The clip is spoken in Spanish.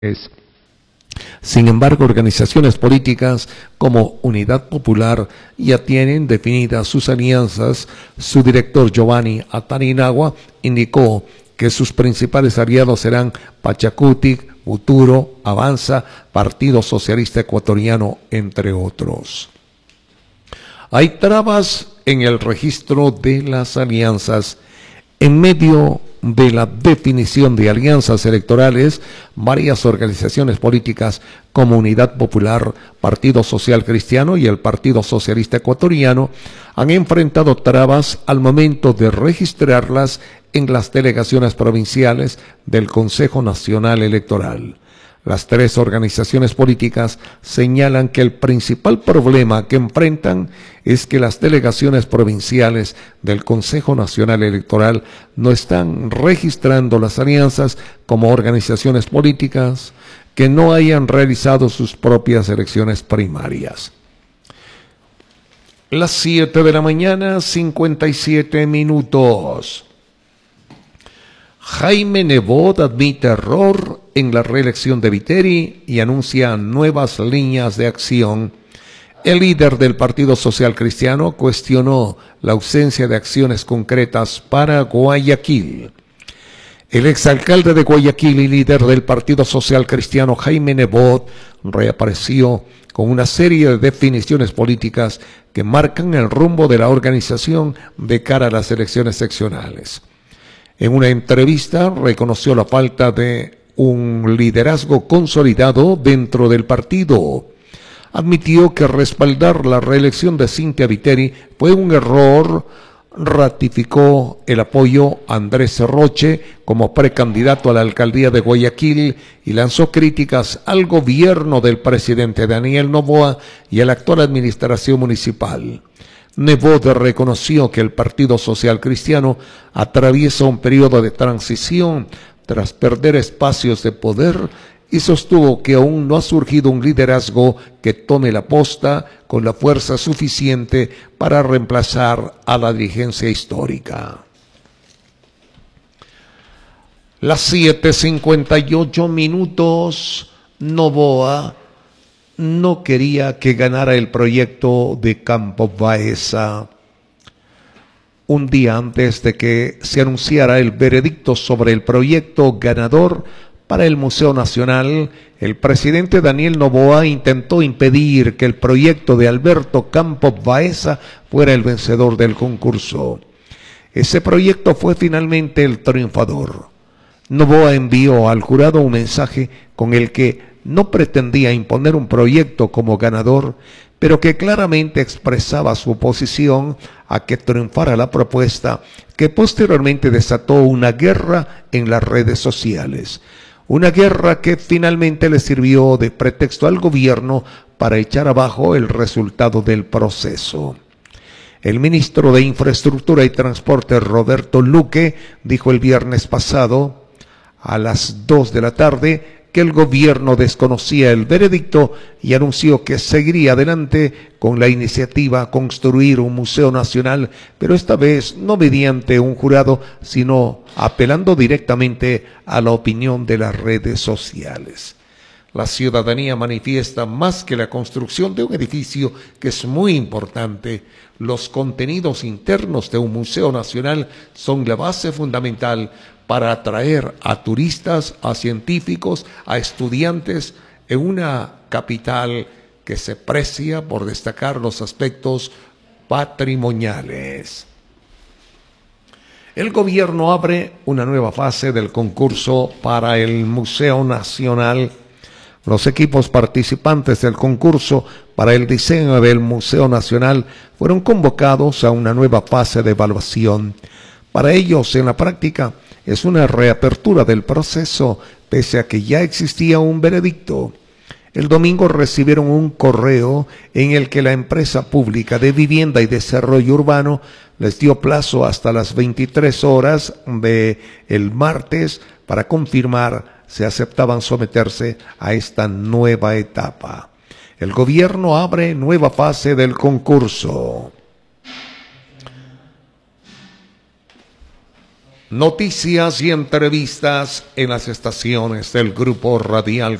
Sin embargo, organizaciones políticas como Unidad Popular ya tienen definidas sus alianzas. Su director Giovanni Ataninagua indicó que sus principales aliados serán Pachacuti, Futuro, Avanza, Partido Socialista Ecuatoriano, entre otros. Hay trabas en el registro de las alianzas. En medio de la definición de alianzas electorales, varias organizaciones políticas como Unidad Popular, Partido Social Cristiano y el Partido Socialista Ecuatoriano han enfrentado trabas al momento de registrarlas en las delegaciones provinciales del Consejo Nacional Electoral. Las tres organizaciones políticas señalan que el principal problema que enfrentan es que las delegaciones provinciales del Consejo Nacional Electoral no están registrando las alianzas como organizaciones políticas que no hayan realizado sus propias elecciones primarias. Las 7 de la mañana, 57 minutos. Jaime Nebot admite error en la reelección de Viteri y anuncia nuevas líneas de acción. El líder del Partido Social Cristiano cuestionó la ausencia de acciones concretas para Guayaquil. El exalcalde de Guayaquil y líder del Partido Social Cristiano, Jaime Nebot, reapareció con una serie de definiciones políticas que marcan el rumbo de la organización de cara a las elecciones seccionales. En una entrevista reconoció la falta de un liderazgo consolidado dentro del partido. Admitió que respaldar la reelección de Cynthia Viteri fue un error. Ratificó el apoyo a Andrés Roche como precandidato a la alcaldía de Guayaquil y lanzó críticas al gobierno del presidente Daniel Noboa y a la actual administración municipal. Nebot reconoció que el Partido Social Cristiano atraviesa un periodo de transición tras perder espacios de poder y sostuvo que aún no ha surgido un liderazgo que tome la posta con la fuerza suficiente para reemplazar a la dirigencia histórica. Las 7:58 minutos, Noboa no quería que ganara el proyecto de Campos Baeza. Un día antes de que se anunciara el veredicto sobre el proyecto ganador para el Museo Nacional, el presidente Daniel Noboa intentó impedir que el proyecto de Alberto Campos Baeza fuera el vencedor del concurso. Ese proyecto fue finalmente el triunfador. Noboa envió al jurado un mensaje con el que no pretendía imponer un proyecto como ganador, pero que claramente expresaba su oposición a que triunfara la propuesta, que posteriormente desató una guerra en las redes sociales. Una guerra que finalmente le sirvió de pretexto al gobierno para echar abajo el resultado del proceso. El ministro de Infraestructura y Transporte, Roberto Luque, dijo el viernes pasado, a las 2 de la tarde, que el gobierno desconocía el veredicto y anunció que seguiría adelante con la iniciativa construir un museo nacional, pero esta vez no mediante un jurado, sino apelando directamente a la opinión de las redes sociales. La ciudadanía manifiesta más que la construcción de un edificio que es muy importante. Los contenidos internos de un museo nacional son la base fundamental para atraer a turistas, a científicos, a estudiantes en una capital que se precia por destacar los aspectos patrimoniales. El gobierno abre una nueva fase del concurso para el Museo Nacional. Los equipos participantes del concurso para el diseño del Museo Nacional fueron convocados a una nueva fase de evaluación. Para ellos, en la práctica, es una reapertura del proceso, pese a que ya existía un veredicto. El domingo recibieron un correo en el que la empresa pública de vivienda y desarrollo urbano les dio plazo hasta las 23 horas del martes para confirmar si aceptaban someterse a esta nueva etapa. El gobierno abre nueva fase del concurso. Noticias y entrevistas en las estaciones del Grupo Radial